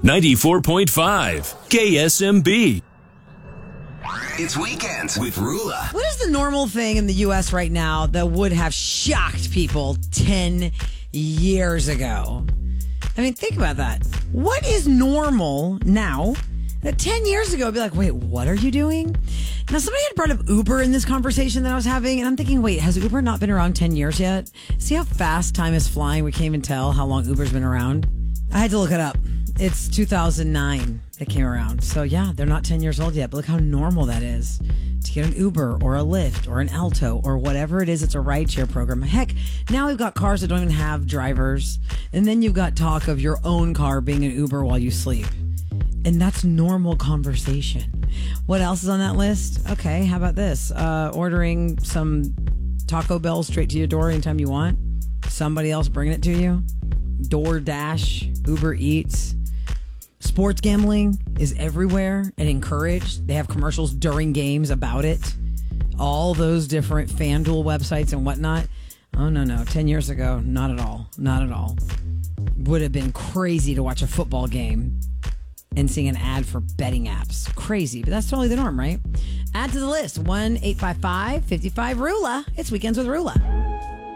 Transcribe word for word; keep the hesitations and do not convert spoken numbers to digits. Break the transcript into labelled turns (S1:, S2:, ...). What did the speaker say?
S1: ninety-four point five K S M B.
S2: It's Weekends with Rula.
S3: What is the normal thing in the U S right now that would have shocked people ten years ago? I mean, think about that. What is normal now that ten years ago would be like, wait, what are you doing? Now, somebody had brought up Uber in this conversation that I was having, and I'm thinking, wait, has Uber not been around ten years yet? See how fast time is flying? We can't even tell how long Uber's been around. I had to look it up. It's two thousand nine that came around. So, yeah, they're not ten years old yet, but look how normal that is to get an Uber or a Lyft or an Alto or whatever it is. It's a rideshare program. Heck, now we've got cars that don't even have drivers. And then you've got talk of your own car being an Uber while you sleep. And that's normal conversation. What else is on that list? Okay, how about this? Uh, ordering some Taco Bell straight to your door anytime you want. Somebody else bringing it to you. DoorDash, Uber Eats. Sports gambling is everywhere and encouraged. They have commercials during games about it. All those different FanDuel websites and whatnot. Oh, no, no. Ten years ago, not at all. Not at all. Would have been crazy to watch a football game and seeing an ad for betting apps. Crazy, but that's totally the norm, right? Add to the list. one eight five five, five five, R U L A. It's Weekends with Rula.